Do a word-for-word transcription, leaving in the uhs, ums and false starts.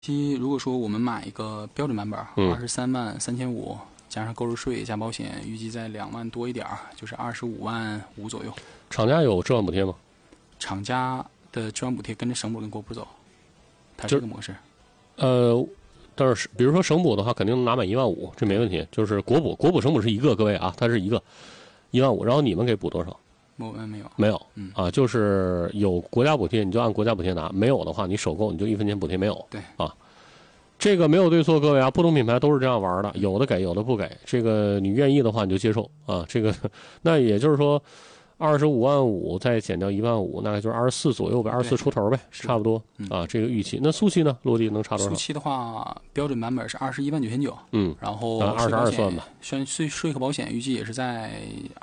期如果说我们买一个标准版本， 嗯二十三万三千五，加上购入税加保险，预计在两万多一点儿，就是二十五万五左右。 厂家有置换补贴吗？ 厂家的置换补贴跟着省补跟国补走，它是这个模式。 呃，但是比如说省补的话，肯定能拿满一万五，这没问题。就是国补，国补省补是一个，各位啊，它是一个一万五，然后你们给补多少？ 我们没有， 没有， 嗯啊，就是有国家补贴你就按国家补贴拿，没有的话你首购你就一分钱补贴没有。 对啊，这个没有对错，各位啊，不同品牌都是这样玩的，有的给，有的不给。这个你愿意的话你就接受啊，这个那也就是说，二十五万五再减掉一万五，大概就是二十四左右呗，二十四出头呗，差不多、 嗯、 啊。这个预期，那速七呢？落地能差多少？ 速七的话，标准版本是二十一万九千九， 嗯， 然后二十二算吧， 税税税和保险预计也是在